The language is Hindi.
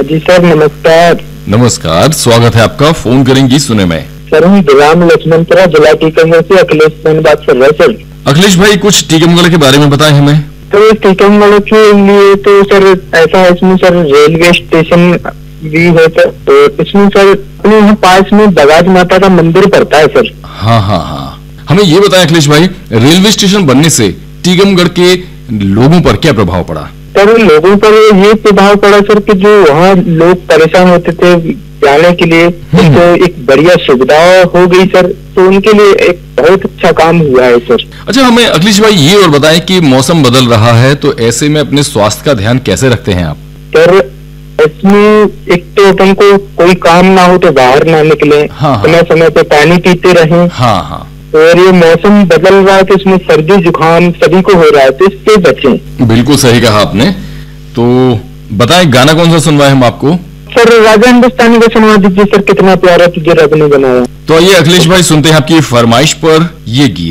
जी सर, नमस्कार। नमस्कार, स्वागत है आपका। फोन करेंगी सुने में। सर, हम गुलाम लक्ष्मणपुरा जिला टीकमगढ़ से अखिलेश सिंह बात कर रहे हैं सर। अखिलेश भाई, कुछ टीकमगढ़ के बारे में बताएं हमें। तो टीकमगढ़ के लिए तो सर ऐसा है, इसमें सर रेलवे स्टेशन भी है सर। तो इसमें सर अपने यहाँ पास में बगाज माता का मंदिर पड़ता है सर। हाँ हाँ हाँ, हमें ये बताएं अखिलेश भाई, रेलवे स्टेशन बनने से टीकमगढ़ के लोगों पर क्या प्रभाव पड़ा? सर लोगों पर ये प्रभाव पड़ा सर कि जो वहाँ लोग परेशान होते थे जाने के लिए, तो एक बढ़िया सुविधा हो गई सर। तो उनके लिए एक बहुत अच्छा काम हुआ है सर। अच्छा, हमें अखिलेश भाई ये और बताएं कि मौसम बदल रहा है, तो ऐसे में अपने स्वास्थ्य का ध्यान कैसे रखते हैं आप? सर इसमें एक तो अपन को कोई काम ना हो तो बाहर ना निकले, समय समय पे पानी पीते रहें। हाँ हाँ। और ये मौसम बदल रहा है तो इसमें सर्दी जुकाम सभी को हो रहा है, तो इससे बचें। बिल्कुल सही कहा आपने। तो बताएं, गाना कौन सा सुनवाएं हम आपको? सर राजा हिंदुस्तानी का सुनवा दीजिए सर, कितना प्यारा तुझे रब ने बनाया। तो आइए अखिलेश भाई, सुनते हैं आपकी फरमाइश पर ये गीत।